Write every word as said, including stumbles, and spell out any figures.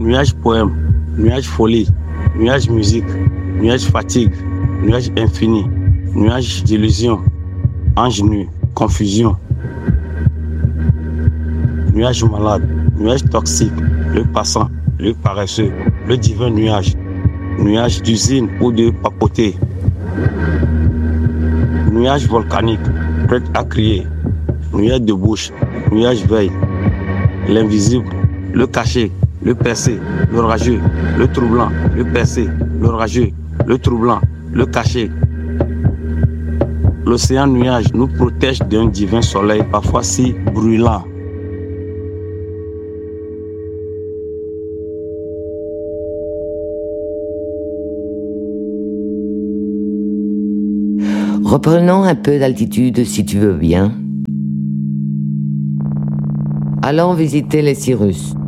nuage poème, nuage folie, nuage musique, nuage fatigue, nuage infini, nuage d'illusion, ange nu, confusion, nuage malade, nuage toxique, le passant, le paresseux, le divin nuage, nuage d'usine ou de papoter, nuage volcanique, prêt à crier, nuage de bouche, nuage veille, l'invisible, le caché, le percé, l'orageux, le troublant, le percé, l'orageux, le troublant, le caché. L'océan nuage nous protège d'un divin soleil parfois si brûlant. Reprenons un peu d'altitude si tu veux bien. Allons visiter les Cyrus.